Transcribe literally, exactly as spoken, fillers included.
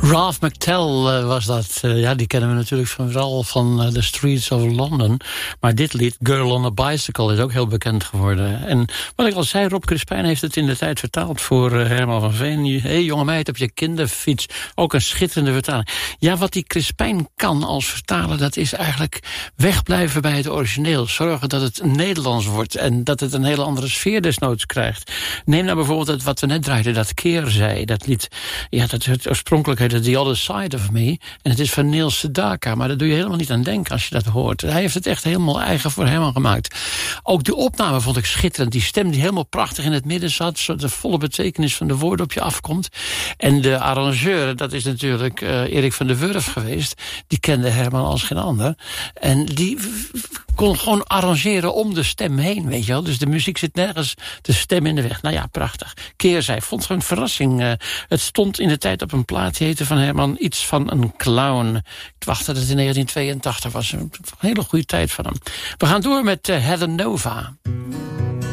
Ralph McTell uh, was dat. Uh, ja, die kennen we natuurlijk vooral van uh, The Streets of London. Maar dit lied, Girl on a Bicycle, is ook heel bekend geworden. En wat ik al zei, Rob Crispijn heeft het in de tijd vertaald voor uh, Herman van Veen. Hé, hey, jonge meid op je kinderfiets. Ook een schitterende vertaling. Ja, wat die Crispijn kan als vertaler, dat is eigenlijk wegblijven bij het origineel. Zorgen dat het Nederlands wordt en dat het een hele andere sfeer desnoods krijgt. Neem nou bijvoorbeeld het, wat we net draaiden, dat Keerzij. Dat lied, ja, dat het oorspronkelijk heette The Other Side of Me. En het is van Niels Sedaka, maar daar doe je helemaal niet aan denken als je dat hoort. Hij heeft het echt helemaal eigen voor Herman gemaakt. Ook de opname vond ik schitterend. Die stem die helemaal prachtig in het midden zat, zodat de volle betekenis van de woorden op je afkomt. En de arrangeur, dat is natuurlijk uh, Erik van der Wurf geweest. Die kende Herman als geen ander. En die kon gewoon arrangeren om de stem heen, weet je wel. Dus de muziek zit nergens de stem in de weg. Nou ja, prachtig. Keerzij, vond het een verrassing. Uh, het stond in de tijd op een plaat, die heette van Herman Iets van een Clown. Ik dacht dat het in negentien tweeëntachtig was. Een hele goede tijd van hem. We gaan door met uh, Heather Nova.